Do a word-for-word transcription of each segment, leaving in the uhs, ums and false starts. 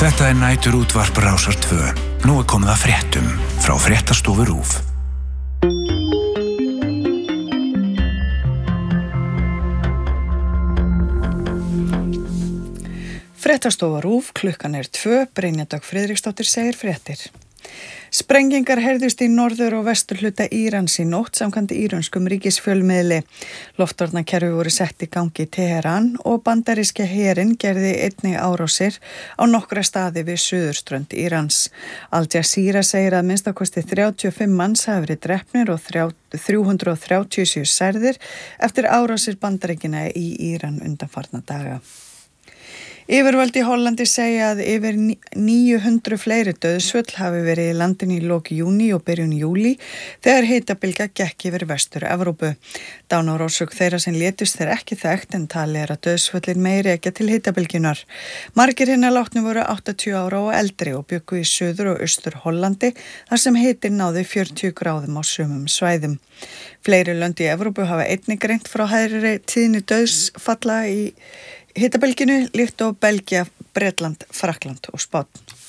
Þetta er nætur útvarp Rásar tvö. Nú er komið að fréttum frá Fréttastofu RÚV. Fréttastofa RÚV, klukkan er tvö, Brynja Dögg Friðriksdóttir segir fréttir. Sprengingar heyrðust í norður og vesturhluta Írans í nótt samkvæmt írönskum ríkisfjölmiðli. Loftvarnakerfi voru sett í gangi í Teheran og bandaríski herinn gerði einnig árásir á nokkra staði við suðurströnd Írans. Al Jazeera segir að minnstakosti þrjátíu og fimm manns hafi verið drepnir og þrjú hundruð þrjátíu og sjö særðir eftir árásir Bandaríkjanna í Íran undanfarna daga. Yfirvöld í Hollandi segja að yfir níu hundruð fleiri dauðsföll hafi verið í landinu í lok júní og byrjun júlí þegar hitabylgja gekk yfir vestur Evrópu. Dánarorsök þeirra sem létust þeir ekki þekkt en talið er að dauðsföllin meiri ekki til hitabylgjunar. Margir hinna látnu voru áttatíu ára og eldri og bjuggu í suður og austur Hollandi þar sem hitin náði fjörutíu gráðum á sumum svæðum. Fleiri lönd í Evrópu hafa einnig greint frá hægri tíðni dauðsfalla í hitabylgjunni líkt og Belgía, Bretland, Frakkland og Spánn.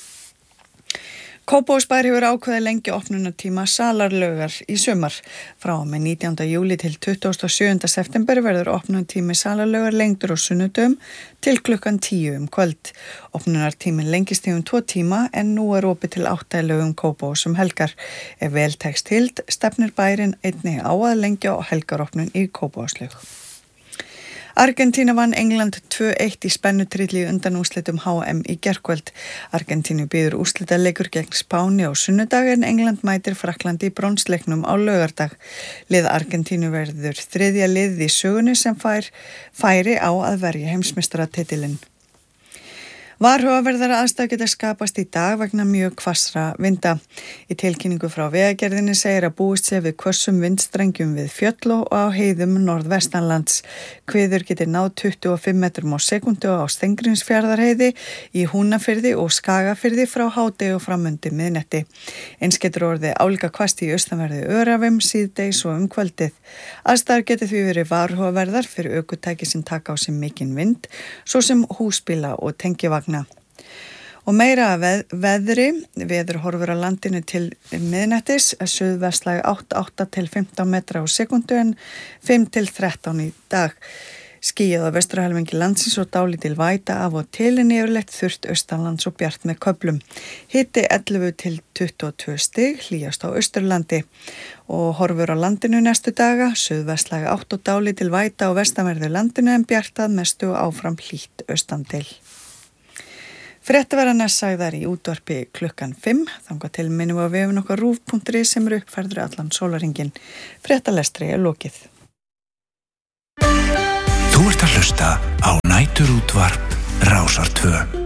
Kópavogsbær hefur ákveðið lengi opnunartíma Salarlaugar í sumar. Frá og með nítjánda júlí til tuttugasta og sjöunda september verður opnunartími Salarlaugar lengdur á sunnudögum til klukkan tíu um kvöld. Opnunartíminn lengist í um tvo tíma en nú er opið til átta í laugum Kópavogs um helgar. Ef vel tekst til stefnir bærinn einnig á að lengja og helgaropnun í Kópavogslaug. Argentína vann England tvö eitt í spennutrilli í undanúrslitum H M í gærkvöld. Argentínu býður úrslitaleikur gegn Spáni á sunnudag en England mætir Frakklandi í bronsleiknum á laugardag. Lið Argentínu verður þriðja liðið í sögunni sem fær færi á að verja heimsmeistaratitilinn. Varhugaverðara aðstæður geta skapast í dag vegna mjög hvassra vinda. Í tilkynningu frá Vegagerðinni segir að búist sé við hvössum vindstrengjum við fjöll og á heiðum norðvestanlands. Hviður geti náð tuttugu og fimm metrum á sekúndu á Steingrímsfjarðarheiði, í Húnafirði og Skagafirði frá hádegi og fram undir miðnætti. Eins getur orðið álíka hvasst í austanverðu Öræfum síðdegis og um kvöldið. Aðstæður geti því verið varhugaverðar fyrir ökutæki sem taka á sig mikinn vind, svo sem húsbíla og tengivagna. Og meira að veð, veðri, veður horfur á landinu til miðnættis, suðvestlæg átta átta til fimmtán metra á sekundu en fimm til þrettán í dag. Skýjað á vesturhelmingi landsins og dálítil væta af og til en yfirleitt þurrt austanlands og bjart með köflum. Hiti ellefu til tuttugu og tvö stig, hlýjast á Austurlandi. Og horfur á landinu næstu daga, suðvestlæg átta og dálítil væta á vestanverðu landinu en bjartað mestu áfram hlýtt austan til. Fréttaverðarnar sagðar í útvarpi klukkan fimm, þangað til minnum við á vefinn okkar rúv punktur is sem eru uppfærður allan sólarhringinn. Fréttalestri er lokið. Þú ert að hlusta á nætur útvarp Rásar tvö.